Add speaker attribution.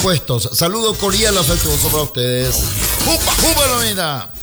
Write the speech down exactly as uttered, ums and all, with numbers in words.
Speaker 1: puestos. Saludo cordial afectuoso para ustedes. ¡Jupa, jupa, Lomita!